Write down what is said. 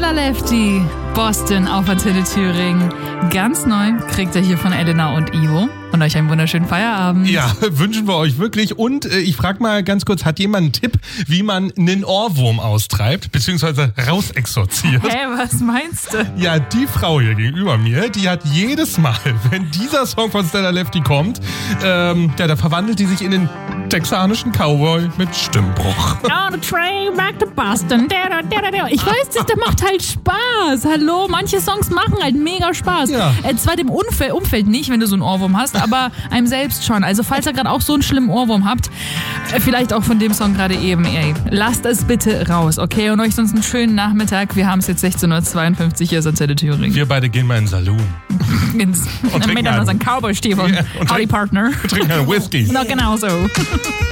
Stella Lefty, Boston auf Antenne Thüringen. Ganz neu kriegt ihr hier von Elena und Ivo. Und euch einen wunderschönen Feierabend. Ja, wünschen wir euch wirklich. Und ich frage mal ganz kurz, hat jemand einen Tipp, wie man einen Ohrwurm austreibt, beziehungsweise rausexorziert? Hä, was meinst du? Ja, die Frau hier gegenüber mir, die hat jedes Mal, wenn dieser Song von Stella Lefty kommt, da verwandelt die sich in den texanischen Cowboy mit Stimmbruch. On the train back to Boston. Ich weiß, das macht halt Spaß. Hallo, manche Songs machen halt mega Spaß. Ja. Zwar dem Umfeld nicht, wenn du so einen Ohrwurm hast, aber einem selbst schon. Also falls ihr gerade auch so einen schlimmen Ohrwurm habt, vielleicht auch von dem Song gerade eben, lasst es bitte raus, okay? Und euch sonst einen schönen Nachmittag. Wir haben es jetzt 16:52 Uhr, hier ist Antenne Thüringen. Wir beide gehen mal in den Saloon. Mit unseren Cowboy-Stiefeln. Ja, Howdy, Partner. Wir trinken einen Whisky. Na, genau so.